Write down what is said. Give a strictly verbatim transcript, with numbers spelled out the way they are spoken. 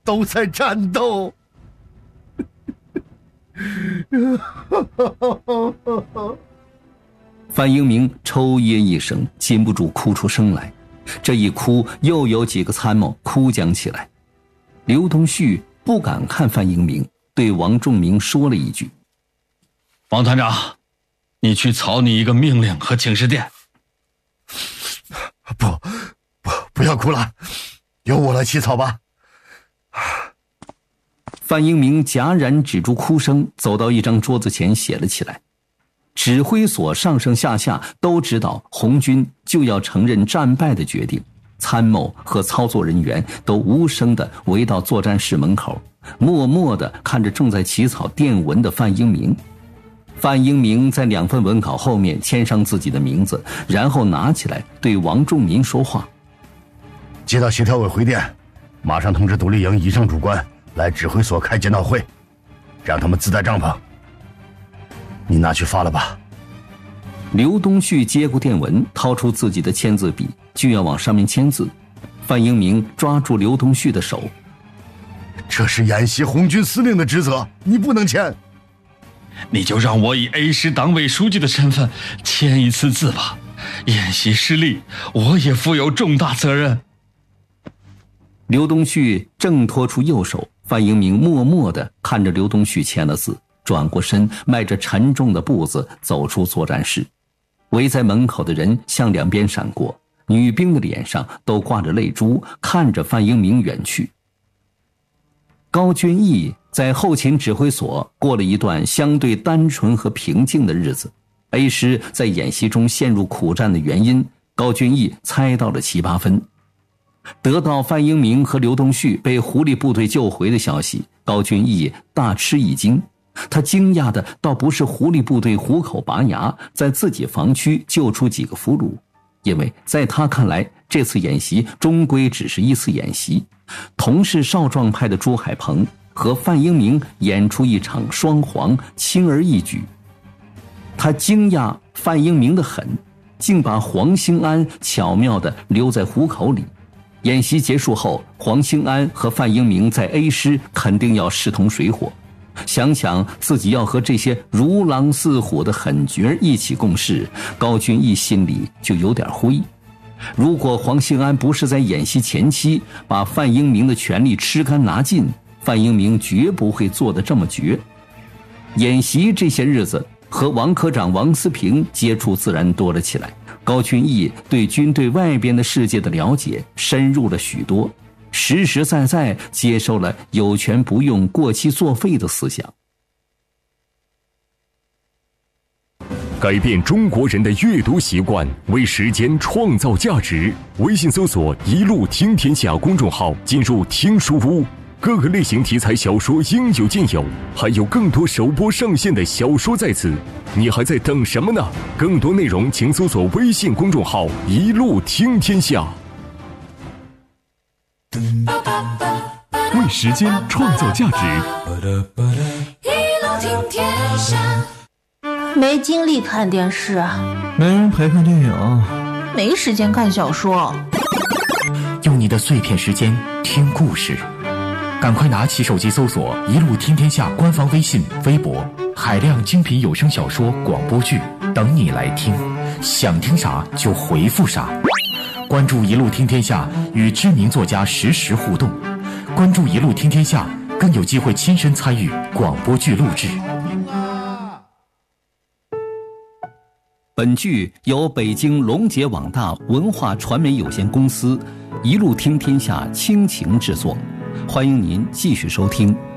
都在战斗。 范英明抽噎一声，禁不住哭出声来。这一哭，又有几个参谋哭将起来。刘东旭不敢看范英明，对王仲明说了一句： 王团长，你去草拟一个命令和请示电。 不不不要哭了，由我来起草吧。 范英明戛然止住哭声，走到一张桌子前写了起来。指挥所上上下下都知道红军就要承认战败的决定，参谋和操作人员都无声地围到作战室门口，默默地看着正在起草电文的范英明。范英明在两份文稿后面签上自己的名字，然后拿起来对王仲民说话： 接到协调委回电，马上通知独立营以上主官来指挥所开检讨会，让他们自带帐篷。你拿去发了吧。 刘东旭接过电文，掏出自己的签字笔，就要往上面签字。范英明抓住刘东旭的手： 这是演习红军司令的职责，你不能签。 你就让我以 A 师党委书记的身份签一次字吧，演习失利，我也负有重大责任。 刘东旭挣脱出右手，范英明默默地看着刘东旭签了字，转过身，迈着沉重的步子走出作战室。围在门口的人向两边闪过，女兵的脸上都挂着泪珠，看着范英明远去。高君义在后勤指挥所过了一段相对单纯和平静的日子。A 师在演习中陷入苦战的原因，高君义猜到了七八分。得到范英明和刘东旭被狐狸部队救回的消息，高君义大吃一惊。他惊讶的倒不是狐狸部队虎口拔牙，在自己防区救出几个俘虏，因为在他看来，这次演习终归只是一次演习。同是少壮派的朱海鹏和范英明演出一场双簧，轻而易举。他惊讶范英明的狠，竟把黄兴安巧妙地留在虎口里。演习结束后，黄兴安和范英明在 A 师肯定要势同水火。想想自己要和这些如狼似虎的狠角一起共事，高君义心里就有点灰。如果黄兴安不是在演习前期把范英明的权力吃干拿尽，范英明绝不会做得这么绝。演习这些日子，和王科长王思平接触自然多了起来，高君义对军队外边的世界的了解深入了许多，实实在在接受了有权不用过期作废的思想。 改变中国人的阅读习惯，为时间创造价值。微信搜索一路听天下公众号，进入听书屋，各个类型题材小说应有尽有，还有更多首播上线的小说在此，你还在等什么呢？更多内容请搜索微信公众号一路听天下。 为时间创造价值， 一路听天下。 没精力看电视， 没人陪看电影， 没时间看小说。 用你的碎片时间听故事，赶快拿起手机搜索一路听天下官方微信微博，海量精品有声小说广播剧等你来听，想听啥就回复啥。关注一路听天下，与知名作家实时互动，关注一路听天下，更有机会亲身参与广播剧录制。 本剧由北京龙杰网大文化传媒有限公司一路听天下倾情制作，欢迎您继续收听。